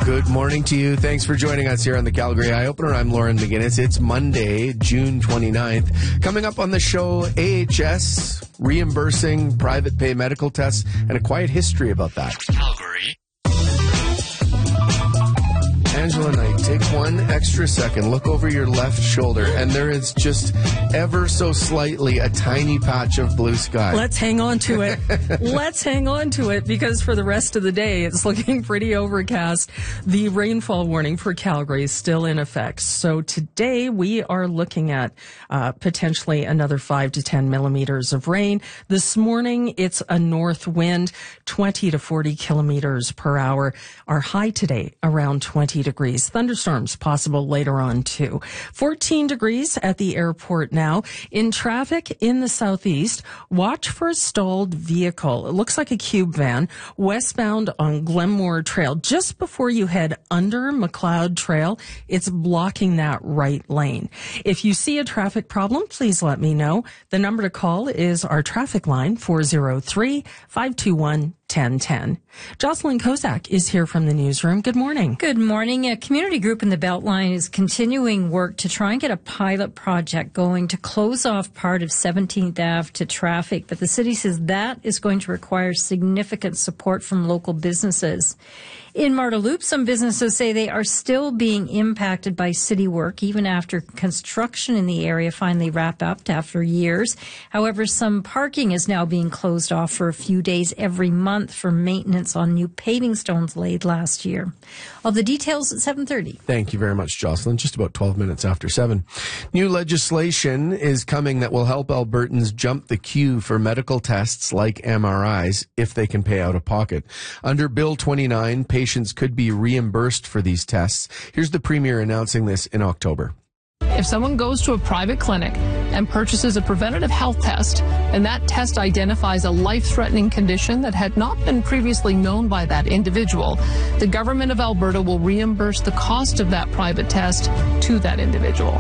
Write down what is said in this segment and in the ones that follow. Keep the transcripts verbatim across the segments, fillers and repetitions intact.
Good morning to you. Thanks for joining us here on the Calgary Eye Opener. I'm Lauren McGinnis. It's Monday, June twenty-ninth. Coming up on the show, A H S reimbursing private pay medical tests and a quiet history about that. Calgary. Angela Knight, take one extra second, look over your left shoulder, and there is just ever so slightly a tiny patch of blue sky. Let's hang on to it. Let's hang on to it because for the rest of the day, it's looking pretty overcast. The rainfall warning for Calgary is still in effect. So today we are looking at uh, potentially another five to ten millimeters of rain. This morning, it's a north wind, twenty to forty kilometers per hour. Our high today around twenty degrees. Thunderstorms possible later on too. fourteen degrees at the airport now. In traffic in the southeast, watch for a stalled vehicle. It looks like a cube van westbound on Glenmore Trail. Just before you head under McLeod Trail, it's blocking that right lane. If you see a traffic problem, please let me know. The number to call is our traffic line, four oh three, five two one, ten ten. Jocelyn Kozak is here from the newsroom. Good morning. Good morning. A community group in the Beltline is continuing work to try and get a pilot project going to close off part of seventeenth Avenue to traffic, but the city says that is going to require significant support from local businesses. In Marda Loop, some businesses say they are still being impacted by city work, even after construction in the area finally wrapped up after years. However, some parking is now being closed off for a few days every month for maintenance on new paving stones laid last year. All the details at seven thirty. Thank you very much, Jocelyn. Just about twelve minutes after seven. New legislation is coming that will help Albertans jump the queue for medical tests like M R Is if they can pay out of pocket. Under Bill twenty-nine, patients could be reimbursed for these tests. Here's the Premier announcing this in October. If someone goes to a private clinic and purchases a preventative health test, and that test identifies a life-threatening condition that had not been previously known by that individual, the government of Alberta will reimburse the cost of that private test to that individual.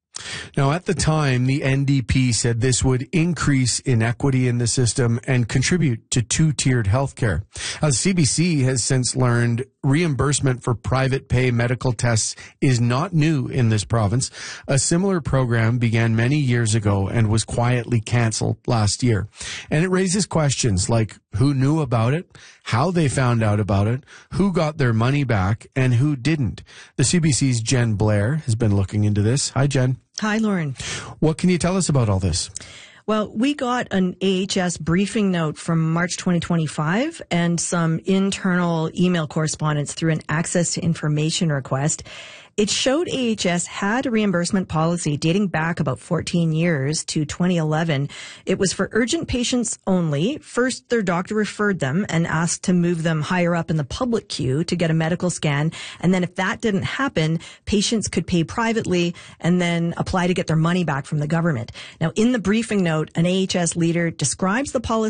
Now, at the time, the N D P said this would increase inequity in the system and contribute to two-tiered healthcare. As C B C has since learned, reimbursement for private pay medical tests is not new in this province. A similar program began many years ago and was quietly canceled last year. And it raises questions like who knew about it, how they found out about it, who got their money back, and who didn't. The C B C's Jen Blair has been looking into this. Hi, Jen. Hi, Lauren. What can you tell us about all this? Well, we got an A H S briefing note from March twenty twenty-five and some internal email correspondence through an access to information request. It showed A H S had a reimbursement policy dating back about fourteen years to twenty eleven. It was for urgent patients only. First, their doctor referred them and asked to move them higher up in the public queue to get a medical scan. And then if that didn't happen, patients could pay privately and then apply to get their money back from the government. Now, in the briefing note, an A H S leader describes the policy